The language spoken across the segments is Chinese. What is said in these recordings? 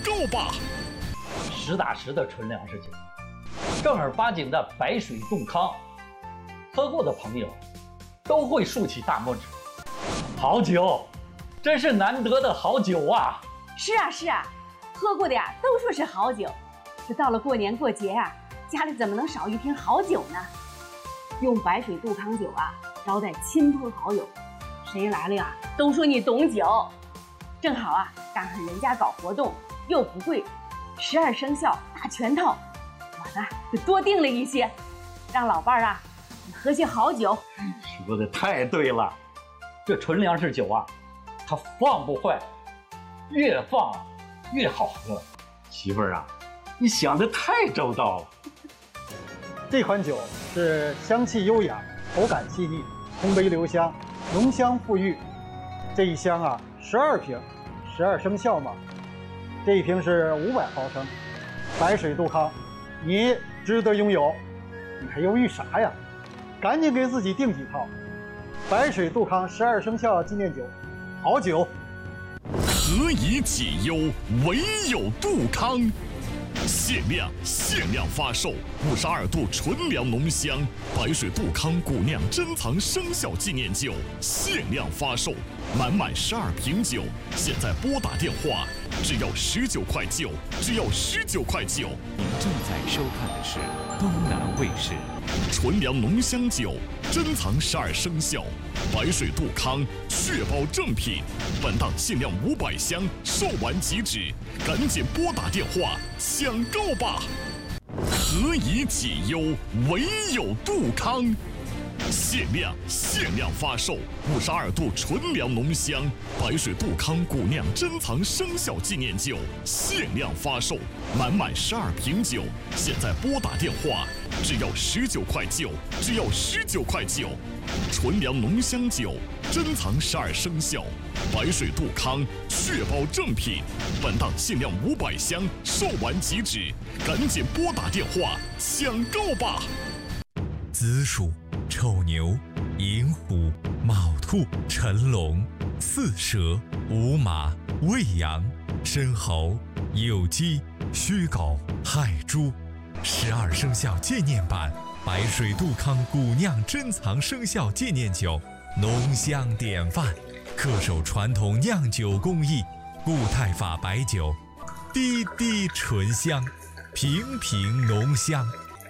购吧！ 实打实的纯粮食酒，正儿八经的白水杜康，喝过的朋友都会竖起大拇指。好酒，真是难得的好酒啊！ 是啊，喝过的呀都说是好酒。这到了过年过节啊，家里怎么能少一瓶好酒呢？用白水杜康酒啊招待亲朋好友，谁来了呀都说你懂酒。正好啊赶上人家搞活动，又不贵，12生肖大全套，我呢就多订了一些，让老伴儿啊喝些好酒。 说的太对了，这纯粮食酒啊，它放不坏，越放越好喝。媳妇儿啊，你想的太周到了。 这款酒是香气优雅，口感细腻，通杯留香，浓香馥郁。这一箱啊，12瓶，12生肖嘛。这一瓶是500毫升，白水杜康，你值得拥有。你还犹豫啥呀？赶紧给自己订几套。白水杜康12生肖纪念酒，好酒。 何以解忧，唯有杜康。限量发售52度纯粮浓香白水杜康古酿珍藏生肖纪念酒，限量发售，满12瓶酒，现在拨打电话，只要19块9，只要19块9。 您正在收看的是东南卫视。 纯粮浓香酒，珍藏12生肖，白水杜康，确保正品。本档限量500箱，售完即止，赶紧拨打电话抢购吧！何以解忧，唯有杜康。限量发售52度纯粮浓香白水杜康古酿珍藏生肖纪念酒，限量发售，满12瓶酒，现在拨打电话，只要19块9，只要19块9。纯粮浓香酒，珍藏12生肖，白水杜康，确保正品。本档限量500箱，售完即止，赶紧拨打电话抢购吧！ 子鼠、丑牛、寅虎、卯兔、辰龙、巳蛇、午马、未羊、申猴、酉鸡、戌狗、亥猪，12生肖纪念版白水杜康古酿珍藏生肖纪念酒，浓香典范，恪守传统酿酒工艺，固态法白酒，滴滴醇香，瓶瓶浓香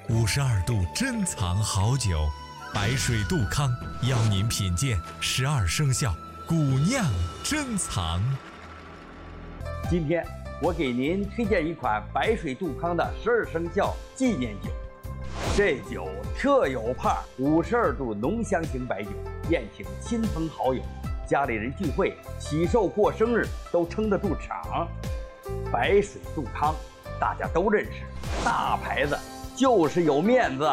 ，52度珍藏好酒。白水杜康邀您品鉴12生肖古酿珍藏。 今天我给您推荐一款白水杜康的12生肖纪念酒。这酒特有派，52度浓香型白酒，宴请亲朋好友，家里人聚会、喜寿过生日都撑得住场。白水杜康大家都认识，大牌子就是有面子。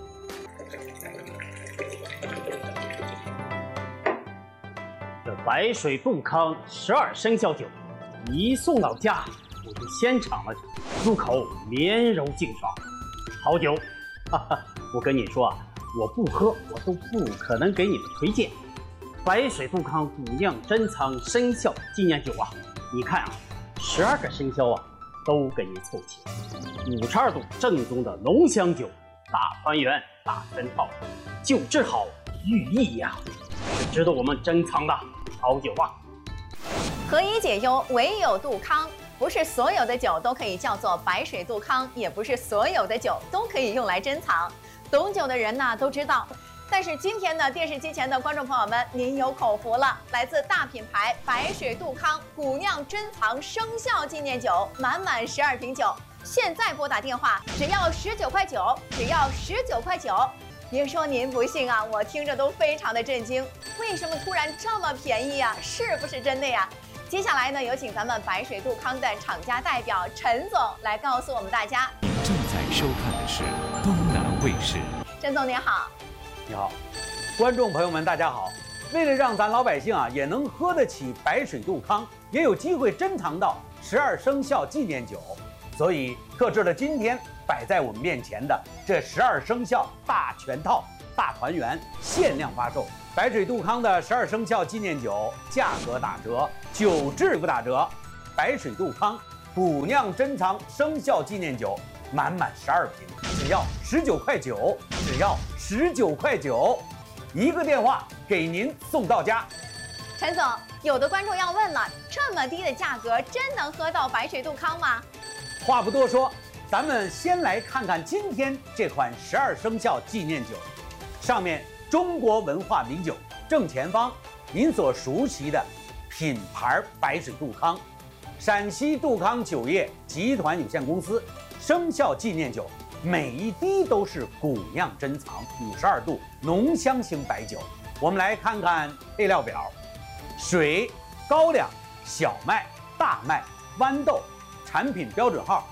这白水杜康12生肖酒一送到家，我就先尝了，入口绵柔净爽，好酒。哈哈，我跟你说啊，我不喝我都不可能给你们推荐。白水杜康古酿珍藏生肖纪念酒啊，你看啊，12个生肖啊都给你凑齐，52度正宗的浓香酒，大团圆大全套，酒质好寓意呀，是值得我们珍藏的好酒啊。 何以解忧，唯有杜康。不是所有的酒都可以叫做白水杜康，也不是所有的酒都可以用来珍藏。懂酒的人呢都知道。但是今天呢，电视机前的观众朋友们，您有口福了！来自大品牌白水杜康古酿珍藏生肖纪念酒，满12瓶酒，现在拨打电话只要19块9，只要19块9。别说您不信啊，我听着都非常的震惊，为什么突然这么便宜呀？是不是真的呀？接下来呢，有请咱们白水杜康的厂家代表陈总来告诉我们大家。 您正在收看的是东南卫视。 陈总您好。 你好，观众朋友们大家好。为了让咱老百姓啊也能喝得起白水杜康，也有机会珍藏到12生肖纪念酒，所以特制了今天摆在我们面前的这12生肖大全套大团圆限量发售。白水杜康的12生肖纪念酒价格打折，酒质不打折。白水杜康古酿珍藏生肖纪念酒，满12瓶，只要19块9，只要19块9，一个电话给您送到家。 陈总，有的观众要问了，这么低的价格，真能喝到白水杜康吗？ 话不多说，咱们先来看看今天这款12生肖纪念酒，上面中国文化名酒正前方，您所熟悉的品牌白水杜康，陕西杜康酒业集团有限公司生肖纪念酒，每一滴都是古酿珍藏，52度浓香型白酒。我们来看看配料表：水、高粱、小麦、大麦、豌豆，产品标准号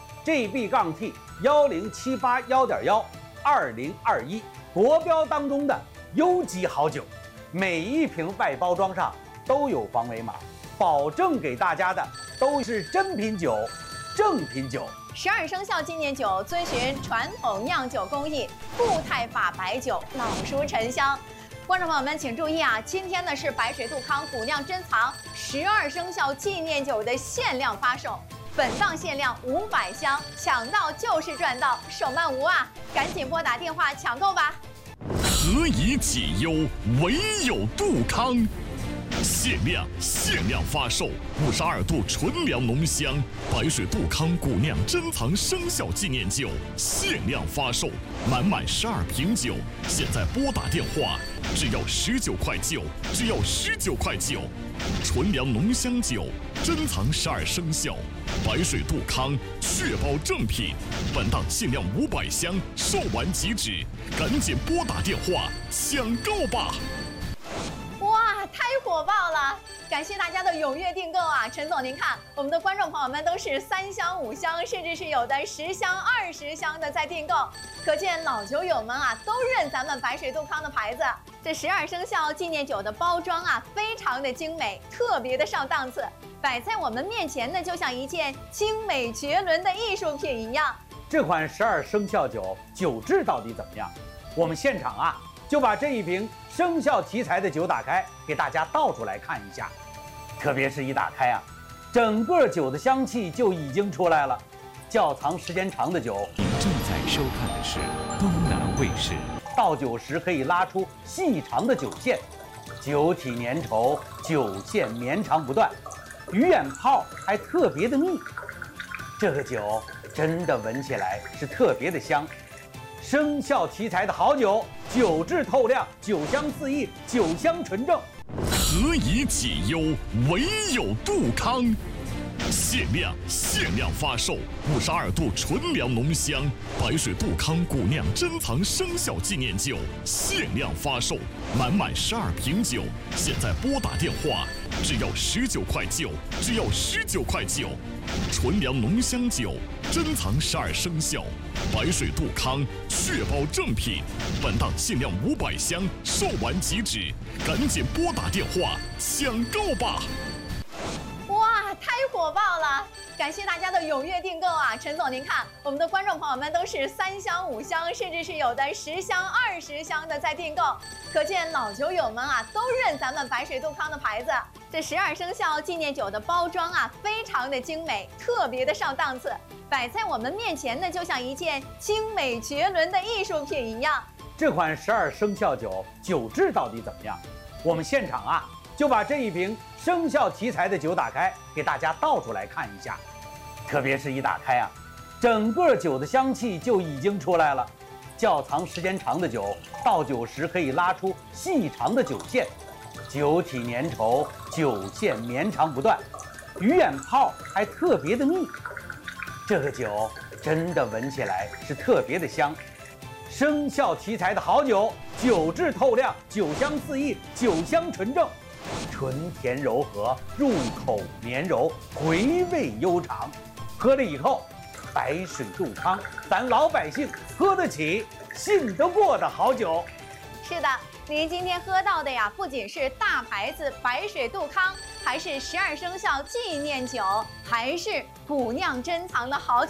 GB-T10781.12021，国标当中的优级好酒。每一瓶外包装上都有防伪码，保证给大家的都是真品酒、正品酒。 12生肖纪念酒遵循传统酿酒工艺，固态法白酒，老熟陈香。观众朋友们请注意啊，今天呢是白水杜康古酿珍藏12生肖纪念酒的限量发售，本档限量500箱，抢到就是赚到，手慢无啊！赶紧拨打电话抢购吧。 何以解忧，唯有杜康。限量发售52度纯粮浓香白水杜康古酿珍藏生肖纪念酒，限量发售，满12瓶酒，现在拨打电话，只要19块9，只要19块9。纯粮浓香酒，珍藏12生肖，白水杜康，确保正品。本档限量500箱，售完即止，赶紧拨打电话抢购吧！ 哇，太火爆了！感谢大家的踊跃订购啊！陈总，您看，我们的观众朋友们都是3箱、5箱，甚至是有的10箱、20箱的在订购，可见老酒友们啊都认咱们白水杜康的牌子。这12生肖纪念酒的包装啊，非常的精美，特别的上档次，摆在我们面前呢，就像一件精美绝伦的艺术品一样。 这款12生肖酒酒质到底怎么样？我们现场啊就把这一瓶生肖题材的酒打开，给大家倒出来看一下。特别是一打开啊，整个酒的香气就已经出来了。窖藏时间长的酒， 你正在收看的是东南卫视。 倒酒时可以拉出细长的酒线，酒体粘稠，酒线绵长不断，鱼眼泡还特别的密。这个酒真的闻起来是特别的香。生肖题材的好酒，酒质透亮，酒香四溢，酒香纯正。 何以解忧，唯有杜康。限量发售52度纯粮浓香白水杜康古酿珍藏生肖纪念酒，限量发售，满12瓶酒，现在拨打电话，只要19块9，只要19块9。纯粮浓香酒，珍藏12生肖，白水杜康，确保正品。本档限量500箱，售完即止，赶紧拨打电话抢购吧！ 哇，太火爆了！感谢大家的踊跃订购啊！陈总，您看，我们的观众朋友们都是3箱、5箱，甚至是有的10箱、20箱的在订购，可见老酒友们啊都认咱们白水杜康的牌子。这12生肖纪念酒的包装啊，非常的精美，特别的上档次，摆在我们面前呢，就像一件精美绝伦的艺术品一样。 这款12生肖酒酒质到底怎么样？我们现场啊就把这一瓶生肖题材的酒打开，给大家倒出来看一下。特别是一打开啊，整个酒的香气就已经出来了。窖藏时间长的酒，倒酒时可以拉出细长的酒线，酒体粘稠，酒线绵长不断，鱼眼泡还特别的密。这个酒真的闻起来是特别的香。生肖题材的好酒，酒质透亮，酒香四溢，酒香纯正。纯甜柔和，入口绵柔，回味悠长。喝了以后，白水杜康，咱老百姓喝得起、信得过的好酒。 是的，您今天喝到的呀，不仅是大牌子白水杜康，还是12生肖纪念酒，还是古酿珍藏的好酒。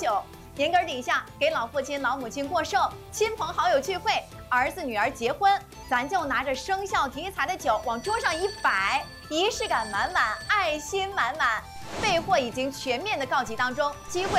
檐根底下给老父亲、老母亲过寿，亲朋好友聚会，儿子女儿结婚，咱就拿着生肖题材的酒往桌上一摆，仪式感满满，爱心满满。备货已经全面的告急当中，机会